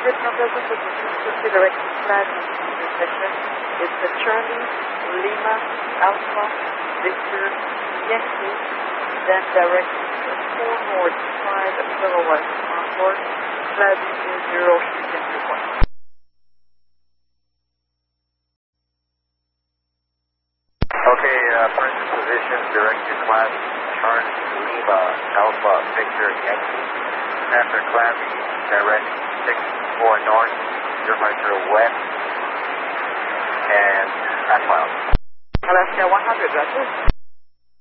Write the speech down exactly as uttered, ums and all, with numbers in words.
hundred from Delta position, proceed direction flag intersection. It's a Charlie, Lima, Alpha, Victor, Yankee, then direction four north, five kilowatt on board, flag zero, shooting two point. Okay, uh, present position, director class, Charlie, Lima, Alpha, Victor, Yankee. After classy, direct six four north, departure west, and at cloud. Alaska one hundred, Roger.